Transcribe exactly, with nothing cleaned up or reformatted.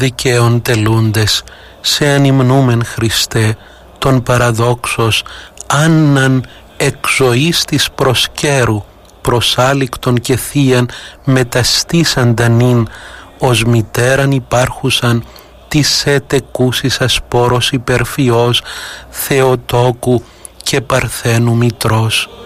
δικαίων τελούντες, σε ανυμνούμεν Χριστέ, τον παραδόξος Άνναν εξ ζωής της προσκέρου, προσάλικτον και θείαν μεταστήσανταν νυν, ως μητέραν υπάρχουσαν της έτεκούσης ασπόρος υπερφυός Θεοτόκου και Παρθένου Μητρός.